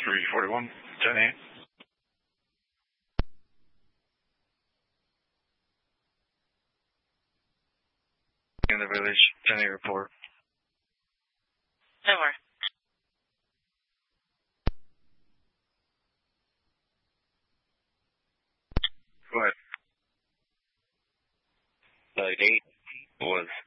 341, 10-8. In the village, 10-8 report. No more. Go ahead. The date was